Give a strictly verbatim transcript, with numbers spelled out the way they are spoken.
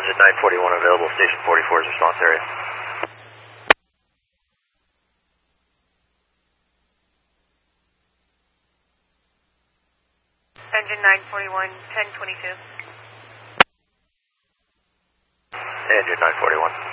engine nine forty-one available, station forty-four's response area. Engine nine forty-one, ten twenty-two. Engine nine forty-one.